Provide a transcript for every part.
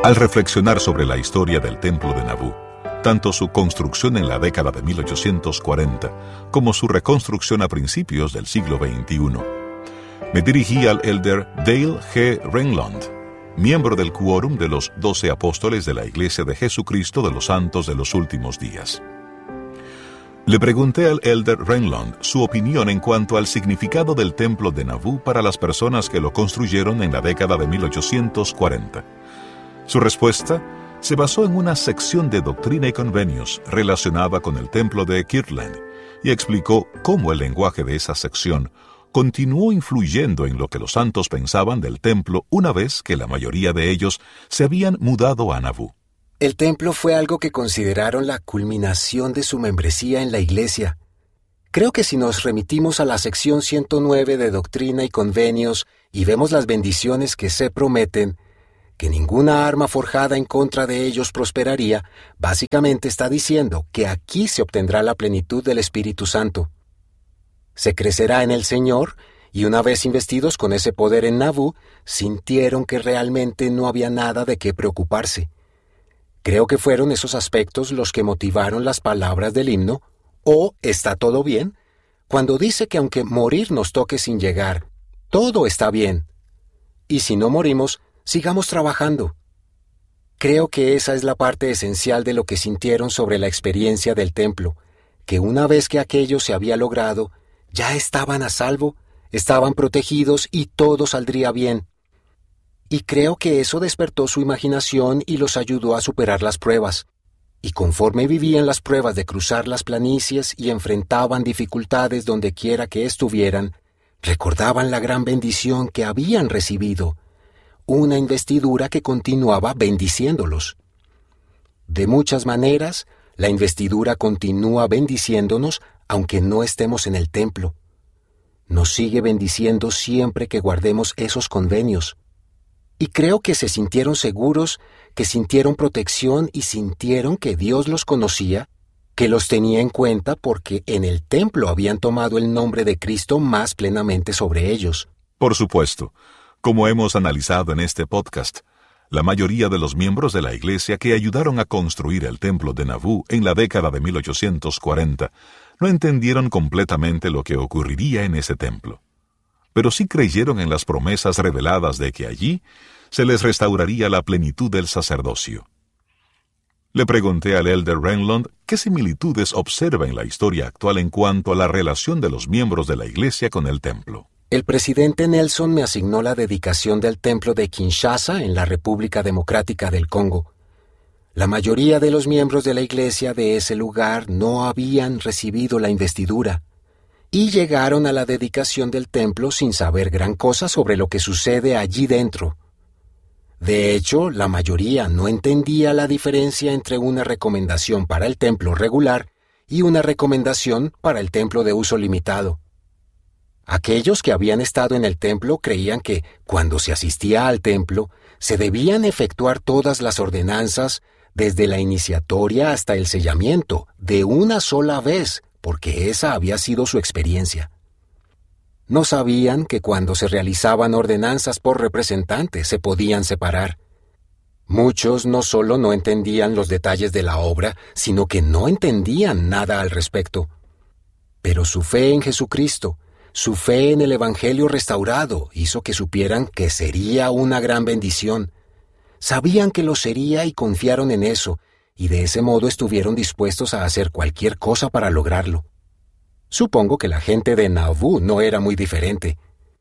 Al reflexionar sobre la historia del templo de Nabú, tanto su construcción en la década de 1840 como su reconstrucción a principios del siglo XXI, me dirigí al elder Dale G. Renlund, miembro del quórum de los 12 apóstoles de la Iglesia de Jesucristo de los Santos de los Últimos Días. Le pregunté al elder Renlund su opinión en cuanto al significado del templo de Nabú para las personas que lo construyeron en la década de 1840. Su respuesta se basó en una sección de Doctrina y Convenios relacionada con el templo de Kirtland y explicó cómo el lenguaje de esa sección continuó influyendo en lo que los santos pensaban del templo una vez que la mayoría de ellos se habían mudado a Nabú. El templo fue algo que consideraron la culminación de su membresía en la iglesia. Creo que si nos remitimos a la sección 109 de Doctrina y Convenios y vemos las bendiciones que se prometen, que ninguna arma forjada en contra de ellos prosperaría, básicamente está diciendo que aquí se obtendrá la plenitud del Espíritu Santo. Se crecerá en el Señor, y una vez investidos con ese poder en Nabú, sintieron que realmente no había nada de qué preocuparse. Creo que fueron esos aspectos los que motivaron las palabras del himno, «Oh, ¿está todo bien?», cuando dice que aunque morir nos toque sin llegar, todo está bien. Y si no morimos, sigamos trabajando. Creo que esa es la parte esencial de lo que sintieron sobre la experiencia del templo, que una vez que aquello se había logrado, ya estaban a salvo, estaban protegidos y todo saldría bien. Y creo que eso despertó su imaginación y los ayudó a superar las pruebas. Y conforme vivían las pruebas de cruzar las planicies y enfrentaban dificultades donde quiera que estuvieran, recordaban la gran bendición que habían recibido, una investidura que continuaba bendiciéndolos. De muchas maneras, la investidura continúa bendiciéndonos aunque no estemos en el templo. Nos sigue bendiciendo siempre que guardemos esos convenios. Y creo que se sintieron seguros, que sintieron protección y sintieron que Dios los conocía, que los tenía en cuenta porque en el templo habían tomado el nombre de Cristo más plenamente sobre ellos. Por supuesto, como hemos analizado en este podcast, la mayoría de los miembros de la iglesia que ayudaron a construir el templo de Nabú en la década de 1840 no entendieron completamente lo que ocurriría en ese templo, pero sí creyeron en las promesas reveladas de que allí se les restauraría la plenitud del sacerdocio. Le pregunté al elder Renlund qué similitudes observa en la historia actual en cuanto a la relación de los miembros de la iglesia con el templo. El presidente Nelson me asignó la dedicación del templo de Kinshasa en la República Democrática del Congo. La mayoría de los miembros de la iglesia de ese lugar no habían recibido la investidura y llegaron a la dedicación del templo sin saber gran cosa sobre lo que sucede allí dentro. De hecho, la mayoría no entendía la diferencia entre una recomendación para el templo regular y una recomendación para el templo de uso limitado. Aquellos que habían estado en el templo creían que, cuando se asistía al templo, se debían efectuar todas las ordenanzas, desde la iniciatoria hasta el sellamiento, de una sola vez, porque esa había sido su experiencia. No sabían que cuando se realizaban ordenanzas por representante se podían separar. Muchos no solo no entendían los detalles de la obra, sino que no entendían nada al respecto. Pero su fe en Jesucristo, su fe en el Evangelio restaurado hizo que supieran que sería una gran bendición. Sabían que lo sería y confiaron en eso, y de ese modo estuvieron dispuestos a hacer cualquier cosa para lograrlo. Supongo que la gente de Nabú no era muy diferente.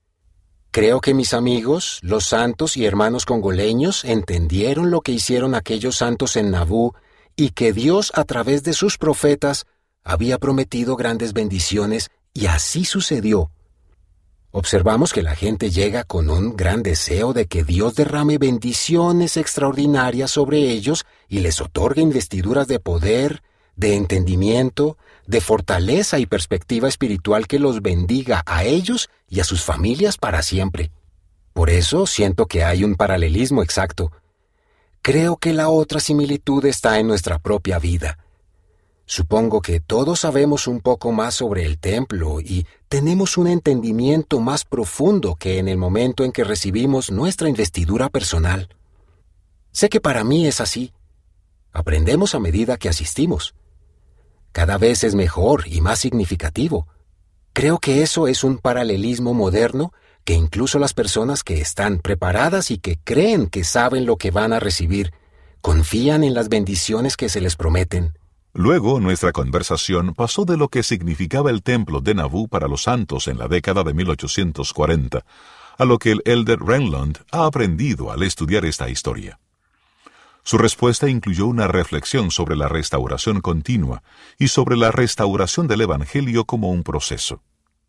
Creo que mis amigos, los santos y hermanos congoleños, entendieron lo que hicieron aquellos santos en Nabú y que Dios, a través de sus profetas, había prometido grandes bendiciones. Y así sucedió. Observamos que la gente llega con un gran deseo de que Dios derrame bendiciones extraordinarias sobre ellos y les otorgue investiduras de poder, de entendimiento, de fortaleza y perspectiva espiritual que los bendiga a ellos y a sus familias para siempre. Por eso siento que hay un paralelismo exacto. Creo que la otra similitud está en nuestra propia vida. Supongo que todos sabemos un poco más sobre el templo y tenemos un entendimiento más profundo que en el momento en que recibimos nuestra investidura personal. Sé que para mí es así. Aprendemos a medida que asistimos. Cada vez es mejor y más significativo. Creo que eso es un paralelismo moderno que incluso las personas que están preparadas y que creen que saben lo que van a recibir, confían en las bendiciones que se les prometen. Luego, nuestra conversación pasó de lo que significaba el templo de Nauvoo para los santos en la década de 1840, a lo que el elder Renlund ha aprendido al estudiar esta historia. Su respuesta incluyó una reflexión sobre la restauración continua y sobre la restauración del Evangelio como un proceso.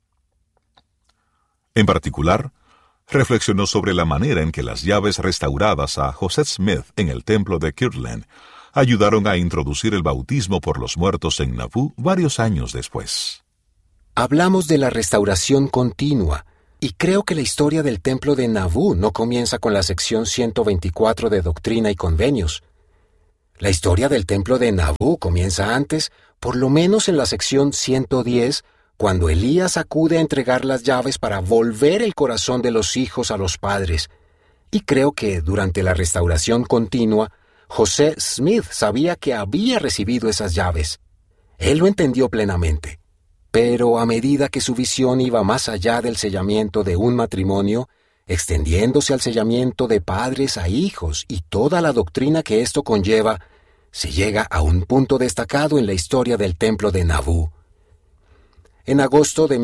En particular, reflexionó sobre la manera en que las llaves restauradas a José Smith en el templo de Kirtland ayudaron a introducir el bautismo por los muertos en Nauvoo varios años después. Hablamos de la restauración continua, y creo que la historia del templo de Nauvoo no comienza con la sección 124 de Doctrina y Convenios. La historia del templo de Nauvoo comienza antes, por lo menos en la sección 110, cuando Elías acude a entregar las llaves para volver el corazón de los hijos a los padres. Y creo que durante la restauración continua, José Smith sabía que había recibido esas llaves. Él lo entendió plenamente. Pero a medida que su visión iba más allá del sellamiento de un matrimonio, extendiéndose al sellamiento de padres a hijos y toda la doctrina que esto conlleva, se llega a un punto destacado en la historia del templo de Nauvoo. En agosto de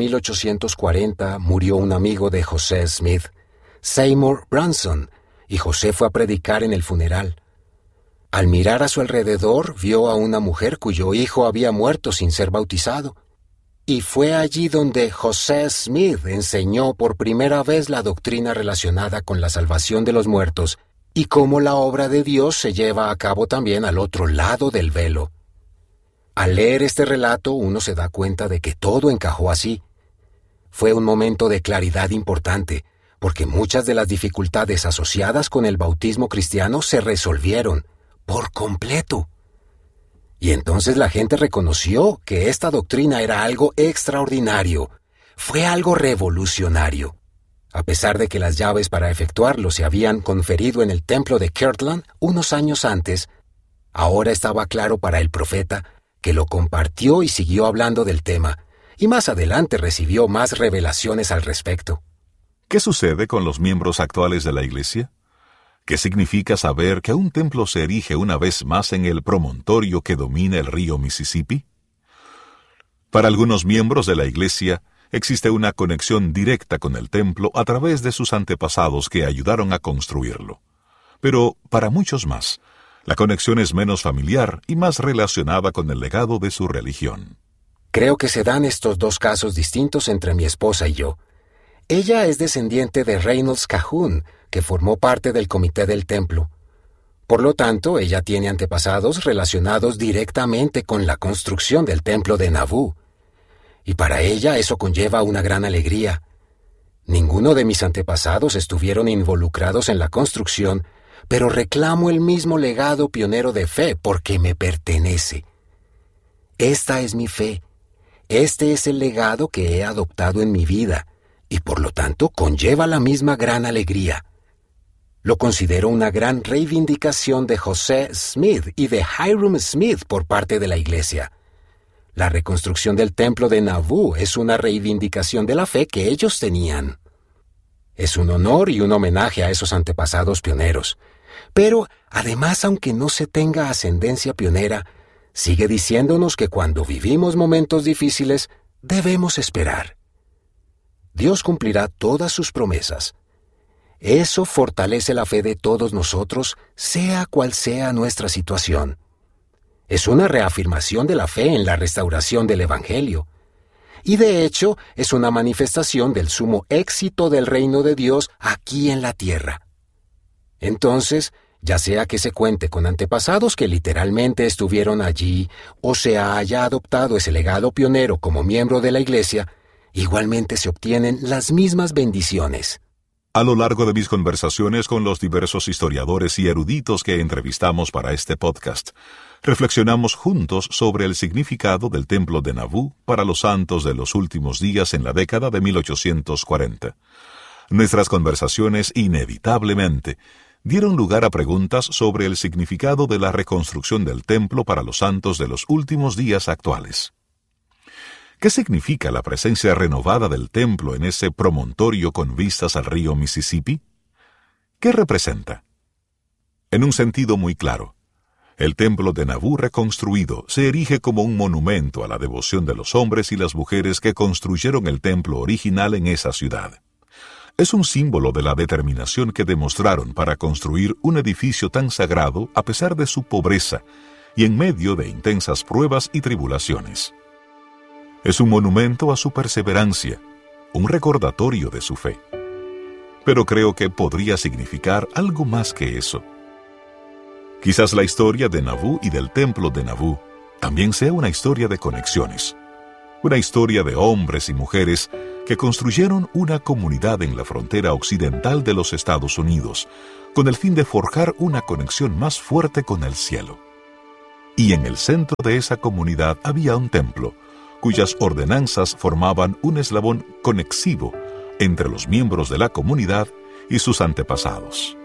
1840 murió un amigo de José Smith, Seymour Branson, y José fue a predicar en el funeral. Al mirar a su alrededor, vio a una mujer cuyo hijo había muerto sin ser bautizado. Y fue allí donde José Smith enseñó por primera vez la doctrina relacionada con la salvación de los muertos y cómo la obra de Dios se lleva a cabo también al otro lado del velo. Al leer este relato uno se da cuenta de que todo encajó así. Fue un momento de claridad importante, porque muchas de las dificultades asociadas con el bautismo cristiano se resolvieron por completo. Y entonces la gente reconoció que esta doctrina era algo extraordinario, fue algo revolucionario. A pesar de que las llaves para efectuarlo se habían conferido en el templo de Kirtland unos años antes, ahora estaba claro para el profeta que lo compartió y siguió hablando del tema, y más adelante recibió más revelaciones al respecto. ¿Qué sucede con los miembros actuales de la Iglesia? ¿Qué significa saber que un templo se erige una vez más en el promontorio que domina el río Mississippi? Para algunos miembros de la Iglesia, existe una conexión directa con el templo a través de sus antepasados que ayudaron a construirlo. Pero para muchos más, la conexión es menos familiar y más relacionada con el legado de su religión. Creo que se dan estos dos casos distintos entre mi esposa y yo. Ella es descendiente de Reynolds Cajun, que formó parte del comité del templo. Por lo tanto, ella tiene antepasados relacionados directamente con la construcción del templo de Nauvoo. Y para ella eso conlleva una gran alegría. Ninguno de mis antepasados estuvieron involucrados en la construcción, pero reclamo el mismo legado pionero de fe porque me pertenece. Esta es mi fe. Este es el legado que he adoptado en mi vida, y por lo tanto conlleva la misma gran alegría. Lo considero una gran reivindicación de José Smith y de Hyrum Smith por parte de la Iglesia. La reconstrucción del templo de Nauvoo es una reivindicación de la fe que ellos tenían. Es un honor y un homenaje a esos antepasados pioneros. Pero, además, aunque no se tenga ascendencia pionera, sigue diciéndonos que cuando vivimos momentos difíciles, debemos esperar. Dios cumplirá todas sus promesas. Eso fortalece la fe de todos nosotros, sea cual sea nuestra situación. Es una reafirmación de la fe en la restauración del Evangelio. Y de hecho, es una manifestación del sumo éxito del reino de Dios aquí en la tierra. Entonces, ya sea que se cuente con antepasados que literalmente estuvieron allí, o se haya adoptado ese legado pionero como miembro de la Iglesia, igualmente se obtienen las mismas bendiciones. A lo largo de mis conversaciones con los diversos historiadores y eruditos que entrevistamos para este podcast, reflexionamos juntos sobre el significado del templo de Nauvoo para los santos de los últimos días en la década de 1840. Nuestras conversaciones inevitablemente dieron lugar a preguntas sobre el significado de la reconstrucción del templo para los santos de los últimos días actuales. ¿Qué significa la presencia renovada del templo en ese promontorio con vistas al río Mississippi? ¿Qué representa? En un sentido muy claro, el templo de Nabú reconstruido se erige como un monumento a la devoción de los hombres y las mujeres que construyeron el templo original en esa ciudad. Es un símbolo de la determinación que demostraron para construir un edificio tan sagrado a pesar de su pobreza y en medio de intensas pruebas y tribulaciones. Es un monumento a su perseverancia, un recordatorio de su fe. Pero creo que podría significar algo más que eso. Quizás la historia de Nabú y del templo de Nabú también sea una historia de conexiones, una historia de hombres y mujeres que construyeron una comunidad en la frontera occidental de los Estados Unidos, con el fin de forjar una conexión más fuerte con el cielo. Y en el centro de esa comunidad había un templo, cuyas ordenanzas formaban un eslabón conexivo entre los miembros de la comunidad y sus antepasados.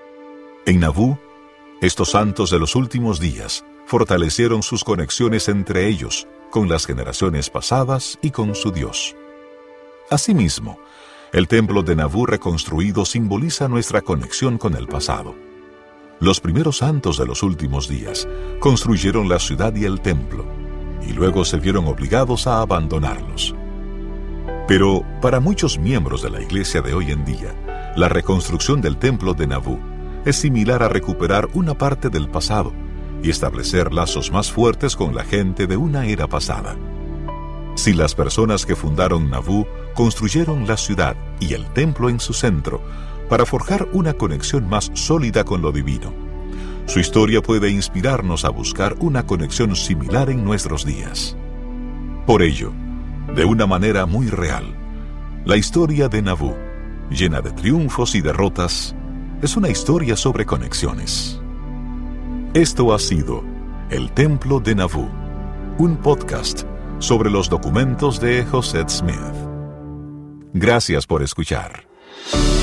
En Nabú, estos santos de los últimos días fortalecieron sus conexiones entre ellos, con las generaciones pasadas y con su Dios. Asimismo, el templo de Nabú reconstruido simboliza nuestra conexión con el pasado. Los primeros santos de los últimos días construyeron la ciudad y el templo, y luego se vieron obligados a abandonarlos. Pero para muchos miembros de la iglesia de hoy en día, la reconstrucción del templo de Nabú es similar a recuperar una parte del pasado y establecer lazos más fuertes con la gente de una era pasada. Si las personas que fundaron Nabú construyeron la ciudad y el templo en su centro para forjar una conexión más sólida con lo divino, su historia puede inspirarnos a buscar una conexión similar en nuestros días. Por ello, de una manera muy real, la historia de Nabú, llena de triunfos y derrotas, es una historia sobre conexiones. Esto ha sido El Templo de Nabú, un podcast sobre los documentos de Josette Smith. Gracias por escuchar.